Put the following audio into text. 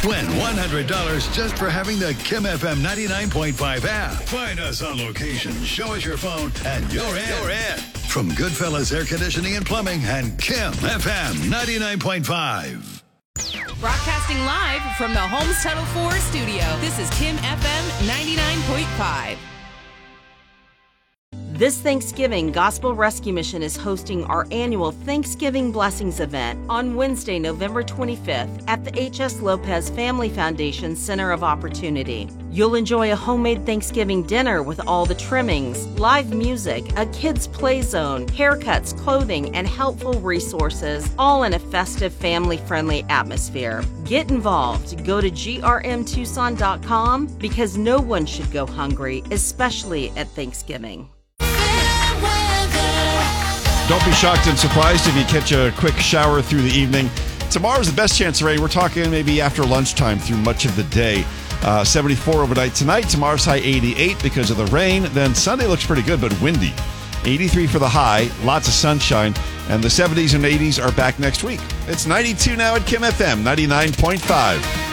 Win $100 just for having the Kim FM 99.5 app. Find us on location, show us your phone, and you're in. From Goodfellas Air Conditioning and Plumbing and Kim FM 99.5. Broadcasting live from the Homes Tunnel 4 studio, this is Kim FM 99.5. This Thanksgiving, Gospel Rescue Mission is hosting our annual Thanksgiving Blessings event on Wednesday, November 25th at the H.S. Lopez Family Foundation Center of Opportunity. You'll enjoy a homemade Thanksgiving dinner with all the trimmings, live music, a kids' play zone, haircuts, clothing, and helpful resources, all in a festive, family-friendly atmosphere. Get involved. Go to grmtucson.com because no one should go hungry, especially at Thanksgiving. Don't be shocked and surprised if you catch a quick shower through the evening. Tomorrow's the best chance of rain. We're talking maybe after lunchtime through much of the day. 74 overnight tonight. Tomorrow's high 88 because of the rain. Then Sunday looks pretty good, but windy. 83 for the high. Lots of sunshine. And the 70s and 80s are back next week. It's 92 now at Kim FM 99.5.